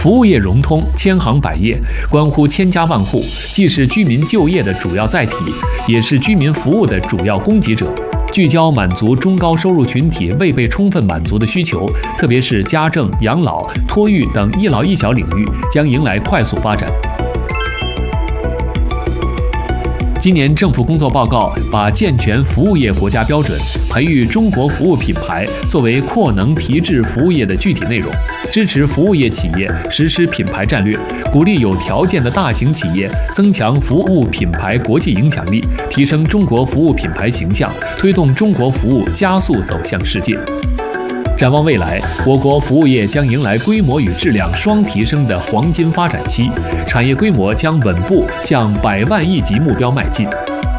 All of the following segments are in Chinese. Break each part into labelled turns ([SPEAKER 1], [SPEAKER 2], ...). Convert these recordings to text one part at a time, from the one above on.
[SPEAKER 1] 服务业融通，千行百业，关乎千家万户，既是居民就业的主要载体，也是居民服务的主要供给者。聚焦满足中高收入群体未被充分满足的需求，特别是家政、养老、托育等一老一小领域，将迎来快速发展。今年政府工作报告把健全服务业国家标准、培育中国服务品牌作为扩能提质服务业的具体内容，支持服务业企业实施品牌战略，鼓励有条件的大型企业增强服务品牌国际影响力，提升中国服务品牌形象，推动中国服务加速走向世界。展望未来，我国服务业将迎来规模与质量双提升的黄金发展期，产业规模将稳步向100万亿级目标迈进。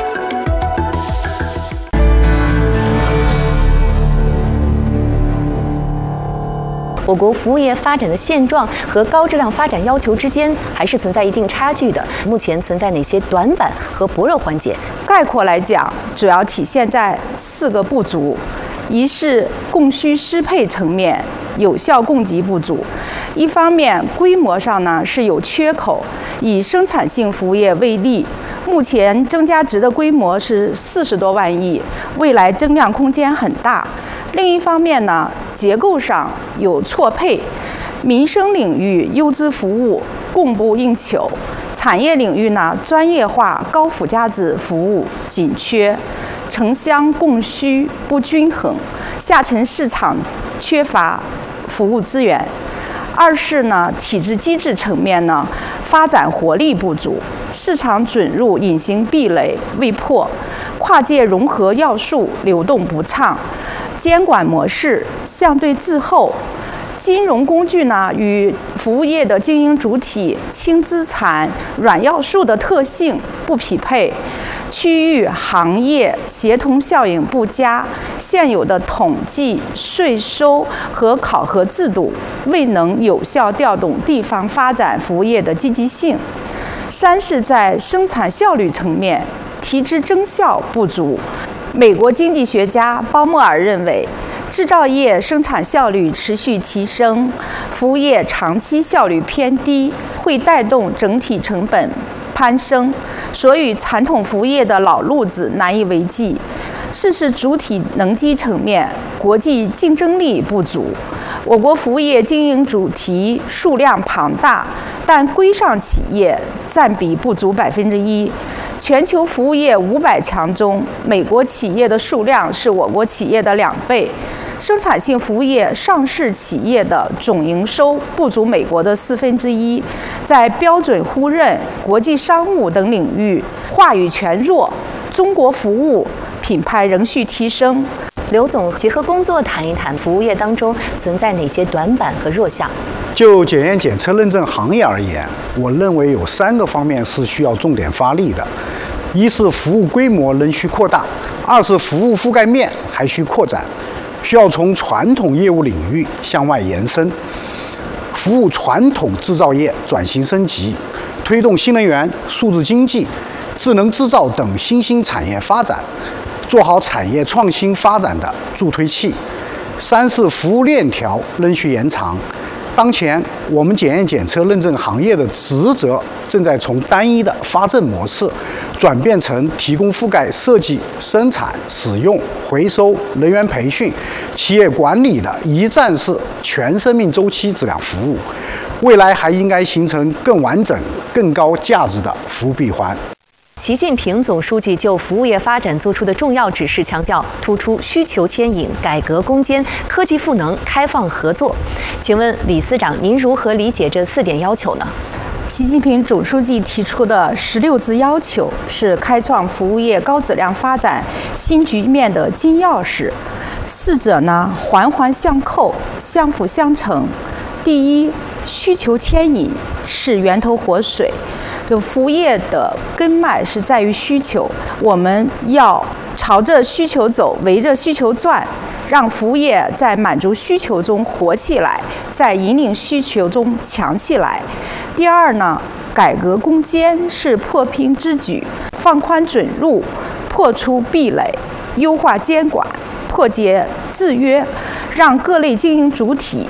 [SPEAKER 2] 我国服务业发展的现状和高质量发展要求之间还是存在一定差距的。目前存在哪些短板和薄弱环节？
[SPEAKER 3] 概括来讲，主要体现在4个不足：一是供需适配层面有效供给不足，一方面规模上呢是有缺口。以生产性服务业为例，目前增加值的规模是40多万亿，未来增量空间很大。另一方面呢，结构上有错配，民生领域优质服务供不应求，产业领域呢专业化高附加值服务紧缺，城乡供需不均衡，下沉市场缺乏服务资源。二是呢，体制机制层面呢发展活力不足，市场准入隐形壁垒未破，跨界融合要素流动不畅，监管模式相对滞后，金融工具呢与服务业的经营主体轻资产、软要素的特性不匹配，区域行业协同效应不佳，现有的统计、税收和考核制度未能有效调动地方发展服务业的积极性。三是在生产效率层面提质增效不足。美国经济学家鲍莫尔认为，制造业生产效率持续提升，服务业长期效率偏低，会带动整体成本攀升，所以传统服务业的老路子难以为继。四是主体能机层面国际竞争力不足。我国服务业经营主体数量庞大，但规上企业占比不足1%。全球服务业500强中，美国企业的数量是我国企业的2倍。生产性服务业上市企业的总营收不足美国的1/4，在标准互认、国际商务等领域话语权弱，中国服务品牌仍需提升。
[SPEAKER 2] 刘总，结合工作谈一谈服务业当中存在哪些短板和弱项？
[SPEAKER 4] 就检验检测认证行业而言，我认为有3个方面是需要重点发力的：一是服务规模仍需扩大；二是服务覆盖面还需扩展，需要从传统业务领域向外延伸，服务传统制造业转型升级，推动新能源、数字经济、智能制造等新兴产业发展，做好产业创新发展的助推器。三是服务链条仍需延长。当前，我们检验检测认证行业的职责正在从单一的发证模式转变成提供覆盖设计、生产、使用、回收、人员培训、企业管理的一站式全生命周期质量服务。未来还应该形成更完整、更高价值的服务闭环。
[SPEAKER 2] 习近平总书记就服务业发展作出的重要指示强调，突出需求牵引、改革攻坚、科技赋能、开放合作。请问李司长，您如何理解这4点要求呢？
[SPEAKER 3] 习近平总书记提出的16字要求是开创服务业高质量发展新局面的金钥匙，4者呢环环相扣、相辅相成。第一，需求牵引是源头活水。就服务业的根脉是在于需求，我们要朝着需求走，围着需求转，让服务业在满足需求中活起来，在引领需求中强起来。第二呢，改革攻坚是破瓶之举，放宽准入，破除壁垒，优化监管，破解制约，让各类经营主体